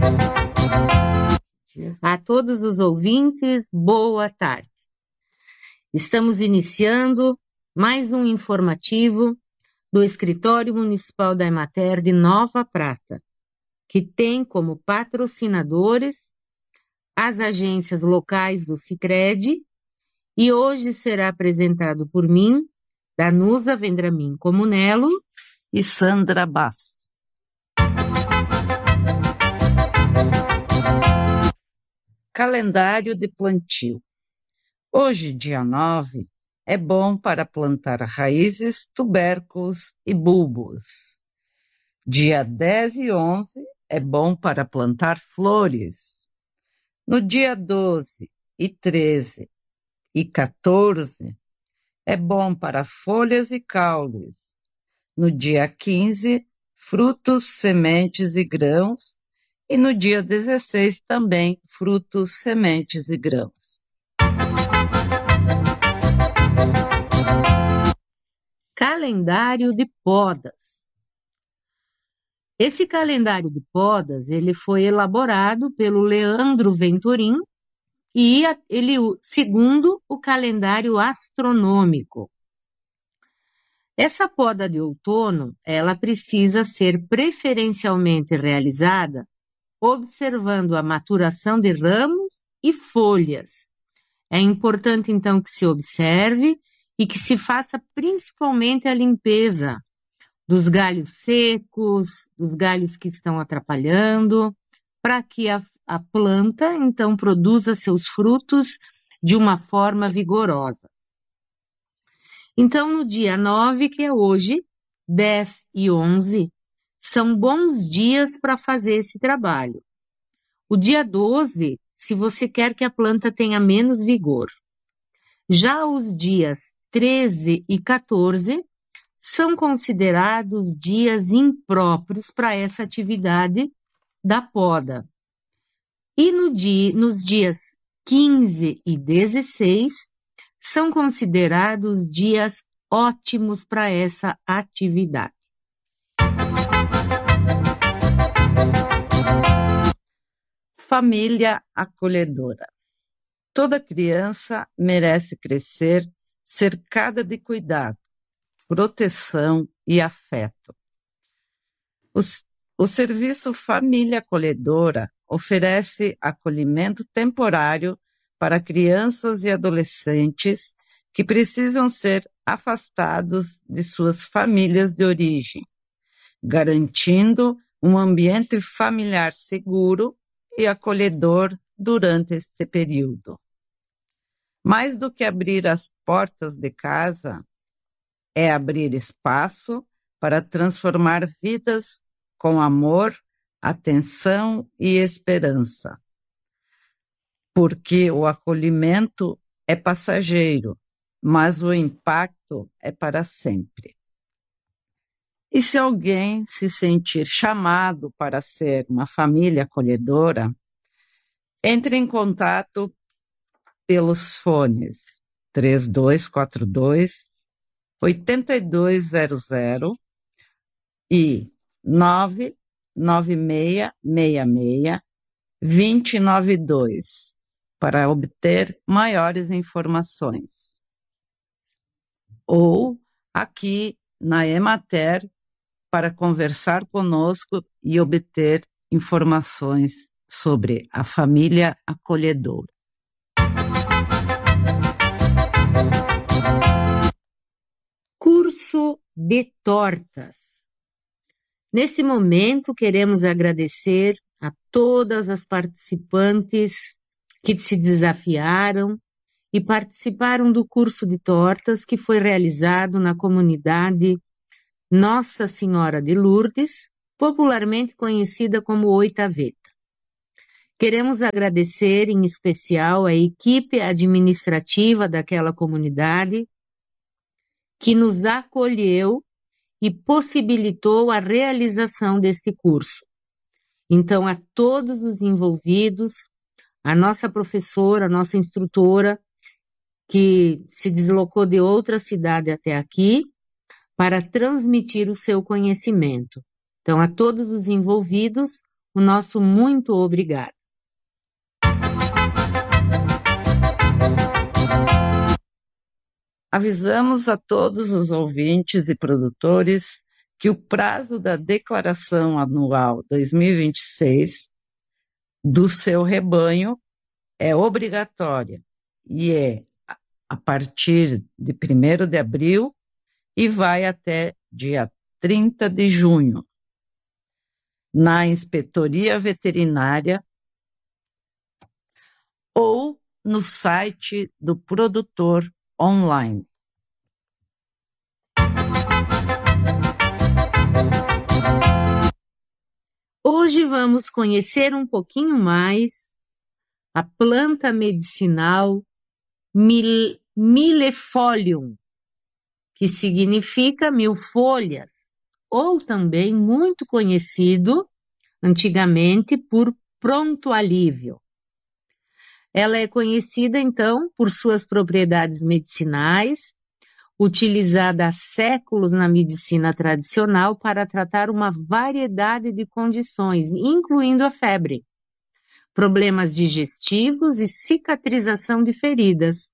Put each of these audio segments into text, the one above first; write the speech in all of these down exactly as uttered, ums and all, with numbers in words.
A todos os ouvintes, boa tarde. Estamos iniciando mais um informativo do Escritório Municipal da Emater de Nova Prata, que tem como patrocinadores as agências locais do Sicredi, e hoje será apresentado por mim, Danusa Vendramin Comunello e Sandra Basso. Calendário de plantio. Hoje, dia nove, é bom para plantar raízes, tubérculos e bulbos. Dia dez e onze é bom para plantar flores. No dia doze e treze e quatorze é bom para folhas e caules. No dia quinze, frutos, sementes e grãos. E no dia dezesseis também frutos, sementes e grãos. Calendário de podas. Esse calendário de podas, ele foi elaborado pelo Leandro Venturim e ele segundo o calendário astronômico. Essa poda de outono, ela precisa ser preferencialmente realizada observando a maturação de ramos e folhas. É importante, então, que se observe e que se faça principalmente a limpeza dos galhos secos, dos galhos que estão atrapalhando, para que a, a planta, então, produza seus frutos de uma forma vigorosa. Então, no dia nove, que é hoje, dez e onze, são bons dias para fazer esse trabalho. O dia doze, se você quer que a planta tenha menos vigor. Já os dias treze e quatorze são considerados dias impróprios para essa atividade da poda. E no dia, nos dias quinze e dezesseis são considerados dias ótimos para essa atividade. Família acolhedora. Toda criança merece crescer cercada de cuidado, proteção e afeto. O, o Serviço Família Acolhedora oferece acolhimento temporário para crianças e adolescentes que precisam ser afastados de suas famílias de origem, garantindo um ambiente familiar seguro e acolhedor durante este período. Mais do que abrir as portas de casa, é abrir espaço para transformar vidas com amor, atenção e esperança. Porque o acolhimento é passageiro, mas o impacto é para sempre. E se alguém se sentir chamado para ser uma família acolhedora, entre em contato pelos fones três dois quatro dois, oito dois zero zero e nove nove seis seis seis, dois zero nove dois para obter maiores informações. Ou aqui na Emater, para conversar conosco e obter informações sobre a família acolhedora. Curso de tortas. Nesse momento, queremos agradecer a todas as participantes que se desafiaram e participaram do curso de tortas que foi realizado na comunidade Nossa Senhora de Lourdes, popularmente conhecida como Oitaveta. Queremos agradecer em especial a equipe administrativa daquela comunidade que nos acolheu e possibilitou a realização deste curso. Então, a todos os envolvidos, a nossa professora, a nossa instrutora, que se deslocou de outra cidade até aqui, para transmitir o seu conhecimento. Então, a todos os envolvidos, o nosso muito obrigado. Avisamos a todos os ouvintes e produtores que o prazo da declaração anual dois mil e vinte e seis do seu rebanho é obrigatória e é a partir de primeiro de abril e vai até dia trinta de junho, na Inspetoria Veterinária ou no site do produtor online. Hoje vamos conhecer um pouquinho mais a planta medicinal Mil, Millefolium, que significa mil folhas, ou também muito conhecido antigamente por pronto alívio. Ela é conhecida, então, por suas propriedades medicinais, utilizada há séculos na medicina tradicional para tratar uma variedade de condições, incluindo a febre, problemas digestivos e cicatrização de feridas.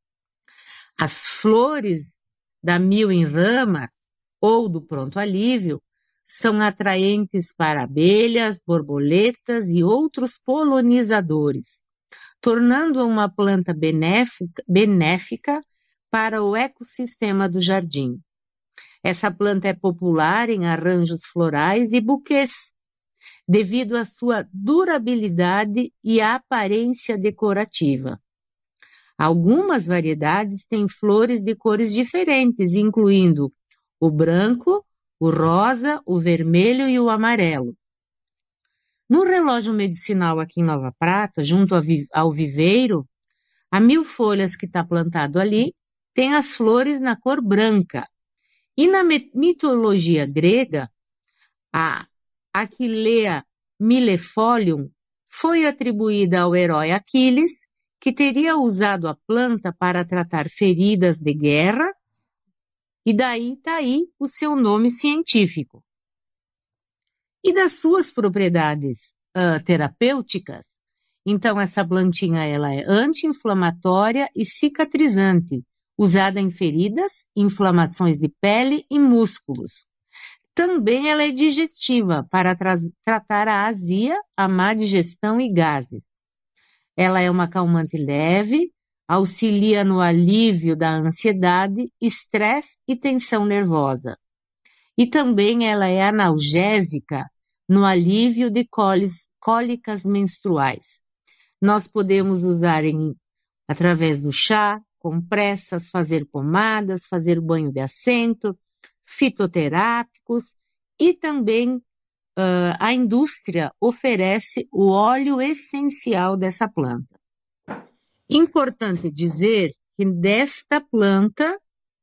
As flores da mil em ramas ou do pronto alívio são atraentes para abelhas, borboletas e outros polinizadores, tornando-a uma planta benéfica, benéfica para o ecossistema do jardim. Essa planta é popular em arranjos florais e buquês, devido à sua durabilidade e aparência decorativa. Algumas variedades têm flores de cores diferentes, incluindo o branco, o rosa, o vermelho e o amarelo. No relógio medicinal aqui em Nova Prata, junto ao viveiro, a mil folhas que está plantado ali tem as flores na cor branca. E na mitologia grega, a Aquilea millefolium foi atribuída ao herói Aquiles, que teria usado a planta para tratar feridas de guerra, e daí está aí o seu nome científico. E das suas propriedades uh, terapêuticas, então essa plantinha ela é anti-inflamatória e cicatrizante, usada em feridas, inflamações de pele e músculos. Também ela é digestiva para tra- tratar a azia, a má digestão e gases. Ela é uma calmante leve, auxilia no alívio da ansiedade, estresse e tensão nervosa. E também ela é analgésica no alívio de cólis, cólicas menstruais. Nós podemos usar em, através do chá, compressas, fazer pomadas, fazer banho de assento, fitoterápicos e também uh, a indústria oferece o óleo essencial dessa planta. Importante dizer que desta planta,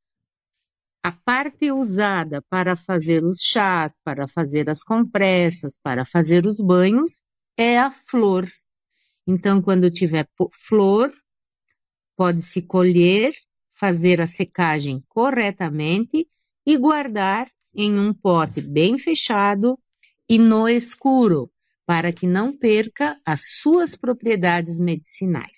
a parte usada para fazer os chás, para fazer as compressas, para fazer os banhos, é a flor. Então, quando tiver flor, pode-se colher, fazer a secagem corretamente e guardar em um pote bem fechado e no escuro, para que não perca as suas propriedades medicinais.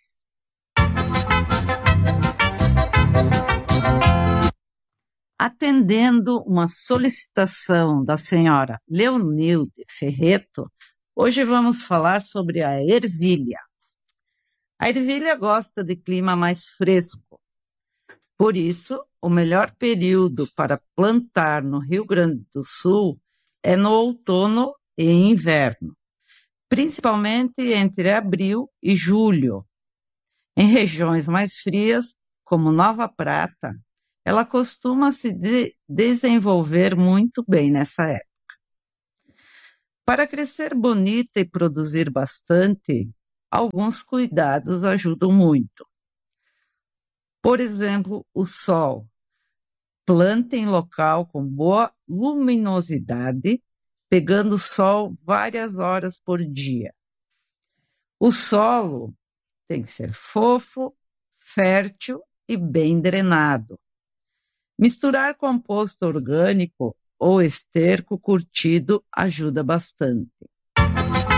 Atendendo uma solicitação da senhora Leonilde Ferreto, hoje vamos falar sobre a ervilha. A ervilha gosta de clima mais fresco. Por isso, o melhor período para plantar no Rio Grande do Sul é no outono e inverno, principalmente entre abril e julho. Em regiões mais frias, como Nova Prata, ela costuma se de- desenvolver muito bem nessa época. Para crescer bonita e produzir bastante, alguns cuidados ajudam muito. Por exemplo, o sol. Plante em local com boa luminosidade, pegando sol várias horas por dia. O solo tem que ser fofo, fértil e bem drenado. Misturar composto orgânico ou esterco curtido ajuda bastante.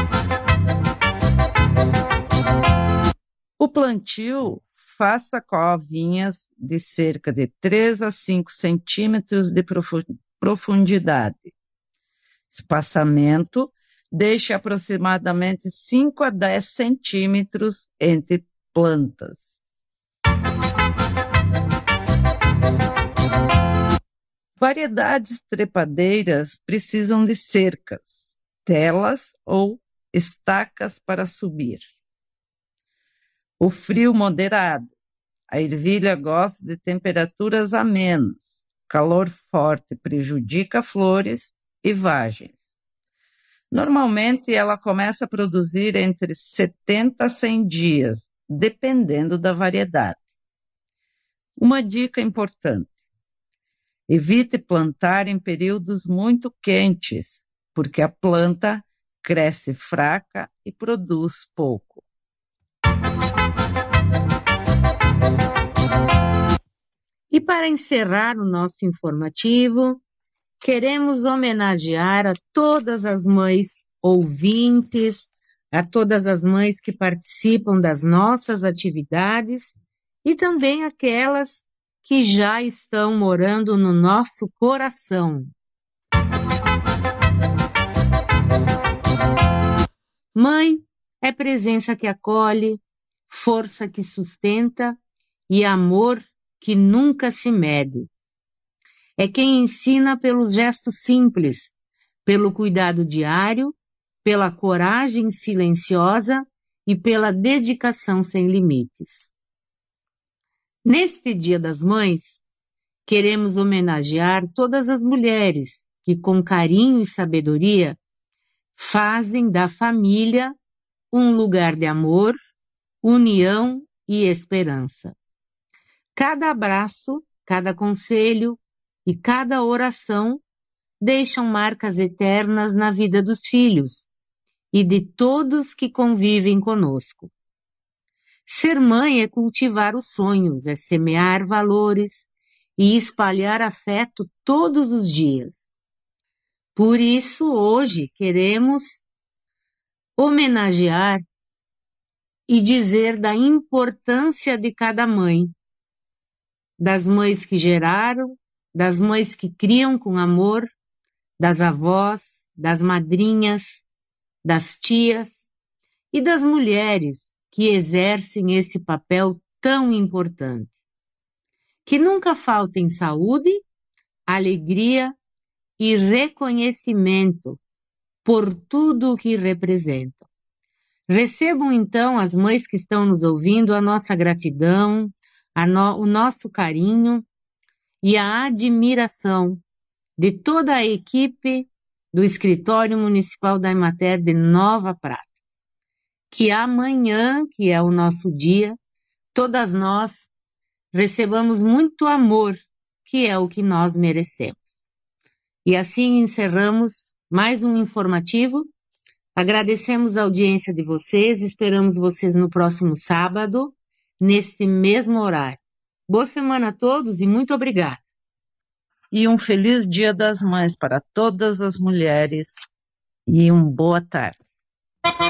plantio, faça covinhas de cerca de três a cinco centímetros de profundidade. Espaçamento, deixe aproximadamente cinco a dez centímetros entre plantas. Variedades trepadeiras precisam de cercas, telas ou estacas para subir. O frio moderado. A ervilha gosta de temperaturas amenas. Calor forte prejudica flores e vagens. Normalmente, ela começa a produzir entre setenta a cem dias, dependendo da variedade. Uma dica importante: evite plantar em períodos muito quentes, porque a planta cresce fraca e produz pouco. E para encerrar o nosso informativo, queremos homenagear a todas as mães ouvintes, a todas as mães que participam das nossas atividades e também aquelas que já estão morando no nosso coração. Mãe é presença que acolhe, força que sustenta e amor que nunca se mede. É quem ensina pelos gestos simples, pelo cuidado diário, pela coragem silenciosa e pela dedicação sem limites. Neste Dia das Mães, queremos homenagear todas as mulheres que, com carinho e sabedoria, fazem da família um lugar de amor, união e esperança. Cada abraço, cada conselho e cada oração deixam marcas eternas na vida dos filhos e de todos que convivem conosco. Ser mãe é cultivar os sonhos, é semear valores e espalhar afeto todos os dias. Por isso, hoje, queremos homenagear e dizer da importância de cada mãe, das mães que geraram, das mães que criam com amor, das avós, das madrinhas, das tias e das mulheres que exercem esse papel tão importante. Que nunca faltem saúde, alegria e reconhecimento por tudo o que representam. Recebam então as mães que estão nos ouvindo a nossa gratidão, a no, o nosso carinho e a admiração de toda a equipe do Escritório Municipal da Emater de Nova Prata. Que amanhã, que é o nosso dia, todas nós recebamos muito amor, que é o que nós merecemos. E assim encerramos mais um informativo. Agradecemos a audiência de vocês, esperamos vocês no próximo sábado, neste mesmo horário. Boa semana a todos e muito obrigada. E um feliz Dia das Mães para todas as mulheres e uma boa tarde.